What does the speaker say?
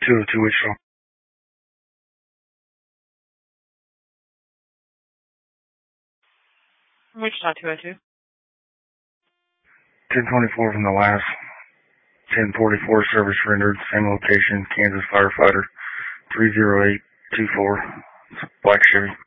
202 Wichita. Wichita 202. 1024 from the last. 1044 service rendered. Same location. Kansas firefighter. 30824. Black Chevy.